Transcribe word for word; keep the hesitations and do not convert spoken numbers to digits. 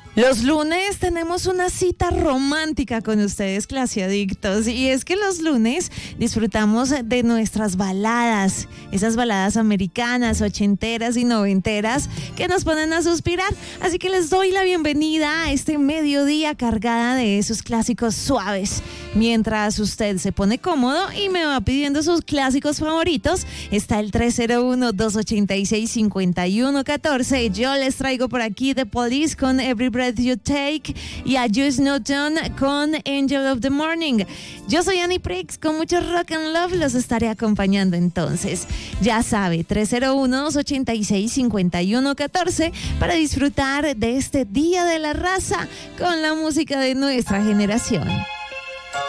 Los lunes tenemos una cita romántica con ustedes, clasiadictos, y es que los lunes disfrutamos de nuestras baladas, esas baladas americanas, ochenteras y noventeras que nos ponen a suspirar, así que les doy la bienvenida a este mediodía cargada de esos clásicos suaves. Mientras usted se pone cómodo y me va pidiendo sus clásicos favoritos, está el tres cero uno, dos ocho seis, cinco uno uno cuatro. Yo les traigo por aquí The Police con Every Breath You Take y a Juice Newton con Angel of the Morning. Yo soy Annie Prix, con mucho rock and love los estaré acompañando entonces. Ya sabe, tres cero uno, dos ocho seis, cinco uno cuatro para disfrutar de este Día de la Raza con la música de nuestra generación.